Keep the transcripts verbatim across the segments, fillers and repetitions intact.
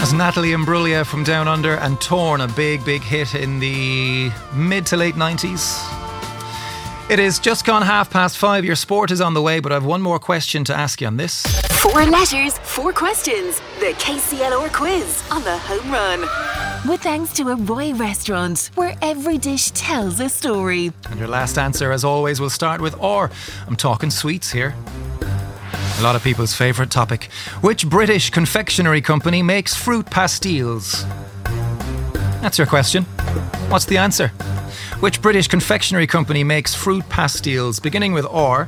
As Natalie Imbruglia from Down Under and Torn, a big, big hit in the mid to late nineties. It is just gone half past five. Your sport is on the way, but I've one more question to ask you on this. Four letters, four questions. The K C L R quiz on the Home Run. With thanks to a Roy restaurant, where every dish tells a story. And your last answer, as always, will start with or. I'm talking sweets here. A lot of people's favourite topic. Which British confectionery company makes fruit pastilles? That's your question. What's the answer? Which British confectionery company makes fruit pastilles? Beginning with or.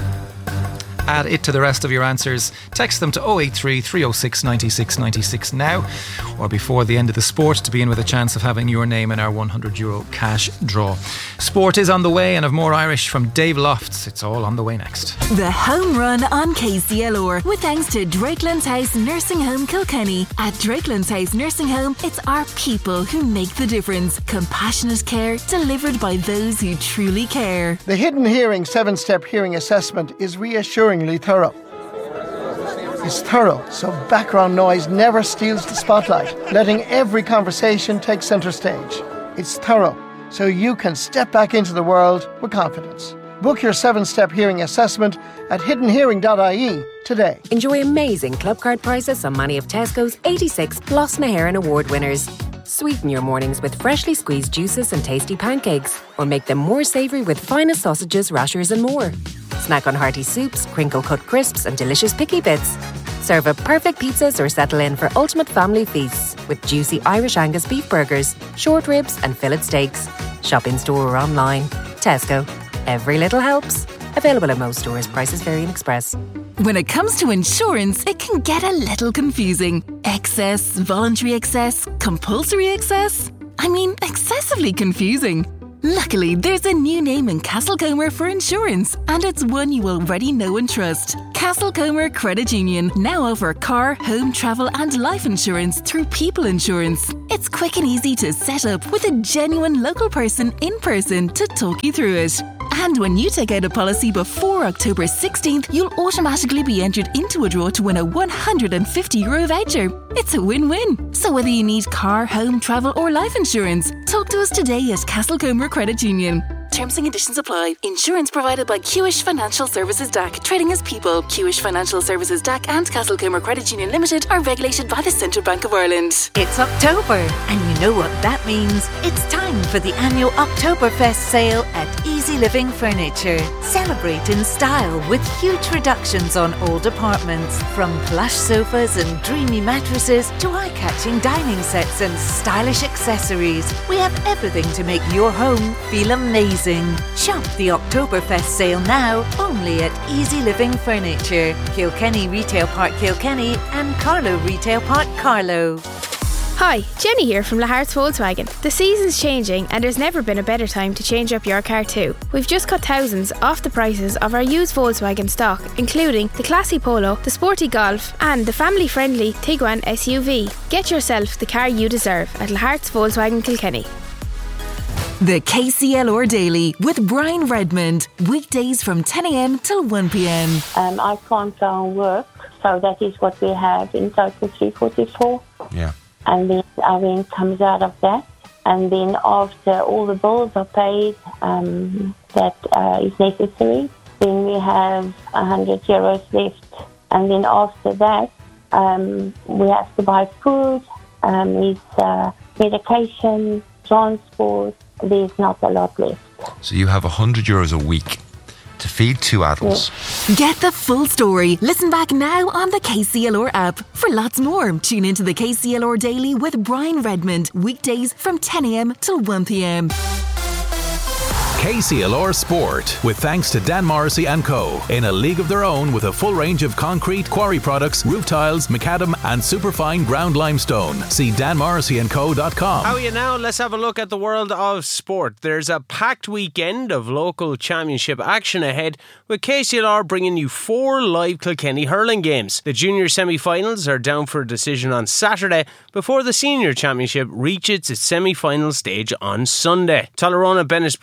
Add it to the rest of your answers. Text them to oh eight three, three oh six, nine six nine six now or before the end of the sport to be in with a chance of having your name in our one hundred euro cash draw. Sport is on the way, and of more Irish from Dave Lofts. It's all on the way next. The Home Run on K C L R with thanks to Drakelands House Nursing Home Kilkenny. At Drakelands House Nursing Home, it's our people who make the difference. Compassionate care delivered by those who truly care. The Hidden Hearing seven-step hearing assessment is reassuring thorough. It's thorough, so background noise never steals the spotlight, letting every conversation take centre stage. It's thorough, so you can step back into the world with confidence. Book your seven-step hearing assessment at hidden hearing dot I E today. Enjoy amazing club card prices on many of Tesco's eighty-six Plus Naharan Award winners. Sweeten your mornings with freshly squeezed juices and tasty pancakes, or make them more savoury with finest sausages, rashers and more. Snack on hearty soups, crinkle-cut crisps and delicious picky bits. Serve up perfect pizzas or settle in for ultimate family feasts with juicy Irish Angus beef burgers, short ribs and fillet steaks. Shop in store or online. Tesco. Every little helps. Available at most stores. Prices vary in Express. When it comes to insurance, it can get a little confusing. Excess, voluntary excess, compulsory excess. I mean, excessively confusing. Luckily, there's a new name in Castlecomer for insurance, and it's one you already know and trust. Castlecomer Credit Union now offer car, home, travel and life insurance through People Insurance. It's quick and easy to set up with a genuine local person in person to talk you through it. And when you take out a policy before October sixteenth, you'll automatically be entered into a draw to win a one hundred fifty euro voucher. It's a win-win. So whether you need car, home, travel or life insurance, talk to us today at Castlecomer Credit Union. Terms and conditions apply. Insurance provided by Q-ish Financial Services D A C, trading as People. Q-ish Financial Services D A C and Castlecomer Credit Union Limited are regulated by the Central Bank of Ireland. It's October, and you know what that means. It's time for the annual Oktoberfest sale at Easy Living Furniture. Celebrate in style with huge reductions on all departments, from plush sofas and dreamy mattresses to eye-catching dining sets and stylish accessories. We have everything to make your home feel amazing. Shop the Oktoberfest sale now only at Easy Living Furniture, Kilkenny Retail Park Kilkenny and Carlow Retail Park Carlow. Hi, Jenny here from Lahart's Volkswagen. The season's changing and there's never been a better time to change up your car too. We've just cut thousands off the prices of our used Volkswagen stock, including the classy Polo, the sporty Golf and the family-friendly Tiguan S U V. Get yourself the car you deserve at Lahart's Volkswagen Kilkenny. The K C L R Daily with Brian Redmond. Weekdays from ten a.m. till one p.m. Um, I can't go and work, so that is what we have in total three forty-four. Yeah. And then our rent comes out of that. And then after all the bills are paid, um, that uh, is necessary, then we have one hundred euros left. And then after that, um, we have to buy food, um, is uh, medication, transport. There's not a lot left. So you have one hundred euros a week to feed two adults. Yeah. Get the full story. Listen back now on the K C L R app. For lots more, tune into the K C L R Daily with Brian Redmond. Weekdays from ten a.m. till one p.m. K C L R Sport, with thanks to Dan Morrissey and Co. In a league of their own with a full range of concrete, quarry products, roof tiles, macadam and superfine ground limestone. See dan morrissey and co dot com. How are you now? Let's have a look at the world of sport. There's a packed weekend of local championship action ahead, with K C L R bringing you four live Kilkenny hurling games. The junior semi-finals are down for a decision on Saturday before the senior championship reaches its semi-final stage on Sunday. Tullaroan and Bennettsbridge meet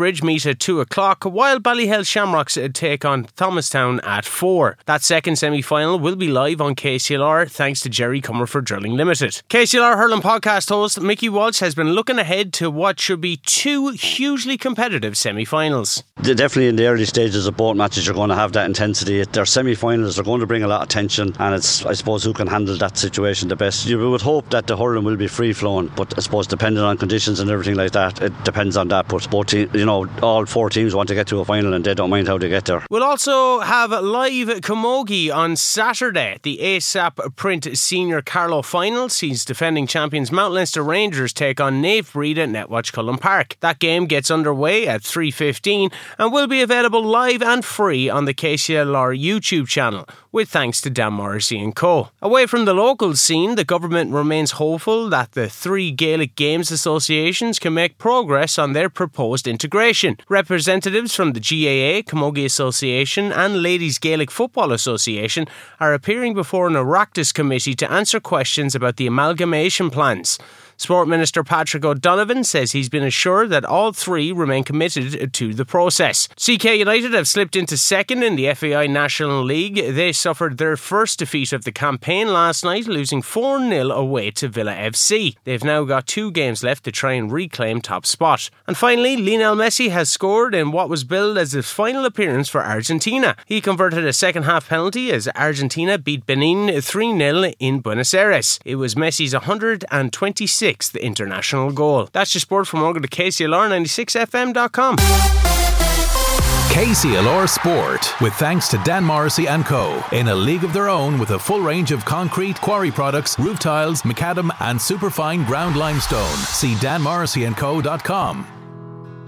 tonight at two o'clock, while Ballyhale Shamrocks take on Thomastown at four. That second semi-final will be live on K C L R thanks to Jerry Comerford Drilling Limited. K C L R Hurling podcast host Mickey Walsh has been looking ahead to what should be two hugely competitive semi-finals. Definitely in the early stages of both matches you're going to have that intensity. Their semi-finals are going to bring a lot of tension, and it's, I suppose, who can handle that situation the best. You would hope that the hurling will be free-flowing, but I suppose depending on conditions and everything like that, it depends on that. But both te- you know, all four teams want to get to a final and they don't mind how they get there. We'll also have live camogie on Saturday. The A S A P Print Senior Carlow Final sees defending champions Mount Leinster Rangers take on Naomh Bríde at Netwatch Cullen Park. That game gets underway at three fifteen and will be available live and free on the K C L R YouTube channel, with thanks to Dan Morrissey and Co. Away from the local scene, the government remains hopeful that the three Gaelic Games associations can make progress on their proposed integration. Representatives from the G A A, Camogie Association and Ladies Gaelic Football Association are appearing before an Oireachtas committee to answer questions about the amalgamation plans. Sport Minister Patrick O'Donovan says he's been assured that all three remain committed to the process. C K United have slipped into second in the F A I National League. They suffered their first defeat of the campaign last night, losing four nil away to Villa F C. They've now got two games left to try and reclaim top spot. And finally, Lionel Messi has scored in what was billed as his final appearance for Argentina. He converted a second half penalty as Argentina beat Benin three nil in Buenos Aires. It was Messi's one hundred twenty-sixth international goal. That's your sport from Morgan to K C L R ninety-six F M dot com. K C L R Sport, with thanks to Dan Morrissey and Co. In a league of their own with a full range of concrete, quarry products, roof tiles, macadam and superfine ground limestone. See dan morrissey and co dot com.